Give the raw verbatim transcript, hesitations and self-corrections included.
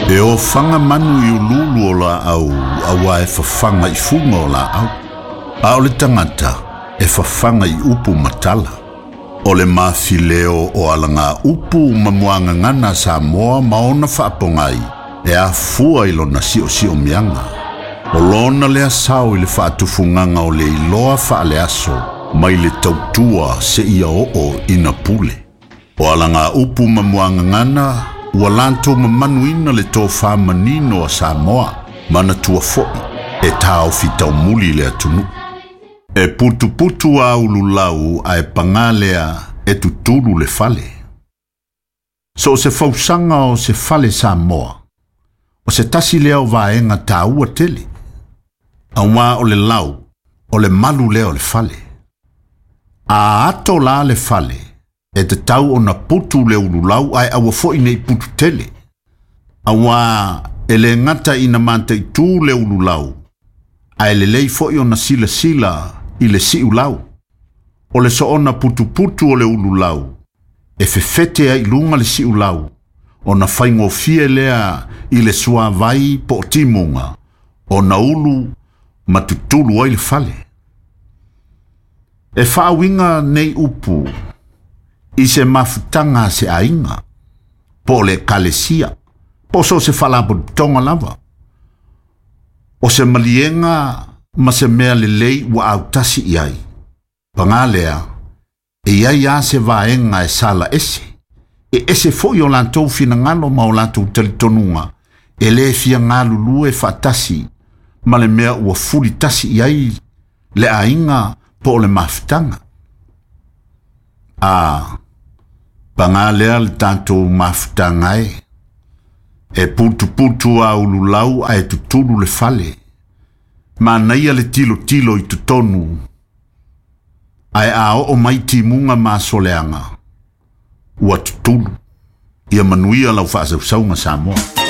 E o fanga manu i ululu o la au, awa e fafanga i funga o la au. A o le tangata, e fafanga i upu matala. O le mafileo o alanga upu mamuanga ngana sa moa maona whaapongai, e a fua ilo na sio sio mianga. O lona lea sao i le whaatufunganga o le iloa whaale aso, mai le tautua se ia o o ina pule. O alanga upu mamuanga ngana, ua lanto mamanuina le tō whamanino a Samoa, mana tua foi, e tāo fitau muli le atunu. E putu putu a ululau a e pangalea e tutulu le fale. So se fausanga o se fale Samoa, o se tasi leo vaenga tā ua tele. Awa o le lau, o le malu leo le fale. A ato la le fale, e te tau o na putu le ululau ai awa fo ine i putu tele. Awa ele ngata ina manta i tū le ululau, ai le lei fo i o na sila sila i le si ulau. O le so ona putu putu o le ululau, e fefete ai lunga le si ulau, o na whaingo fie lea i le sua vai po o timunga, o na ulu matutulu ai le fale. E whaawinga nei upu, i se mafutanga se ainga, po le kalesia, po so se whalapo tonga lava. O se malienga ma se mea le lei wa au tasi iai. Pangalea, e iai a se vaenga e sala ese, e ese fo i o lantou fina ngalo ma o lantou talitonunga, e le fia ngalu lue fatasi, ma le mea ua fuli tasi iai, le ainga po le mafutanga. Ah, pangalea le tanto mafutanga e, e putu putu a ululau a e tutulu le fale, ma naia le tilo tilo i tutonu, ai a o maiti munga ma soleanga, ua tutulu, ia manuia lau whaasau saunga Samoa.